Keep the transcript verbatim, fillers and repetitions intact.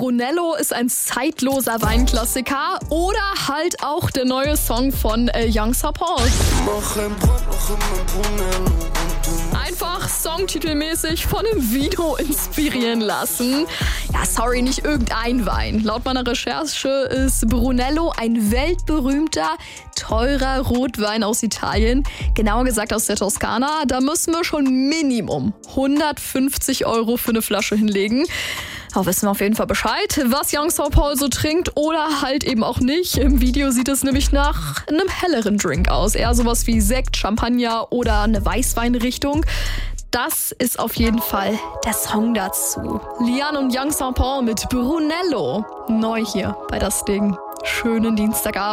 Brunello ist ein zeitloser Weinklassiker oder halt auch der neue Song von äh, Young Saint Paul. Einfach songtitelmäßig von dem Video inspirieren lassen. Ja, sorry, nicht irgendein Wein. Laut meiner Recherche ist Brunello ein weltberühmter, teurer Rotwein aus Italien. Genauer gesagt aus der Toskana. Da müssen wir schon Minimum hundertfünfzig Euro für eine Flasche hinlegen. Da wissen wir auf jeden Fall Bescheid, was Young Saint Paul so trinkt oder halt eben auch nicht. Im Video sieht es nämlich nach einem helleren Drink aus. Eher sowas wie Sekt, Champagner oder eine Weißweinrichtung. Das ist auf jeden Fall der Song dazu. Lian und Young Saint Paul mit Brunello. Neu hier bei Das Ding. Schönen Dienstagabend.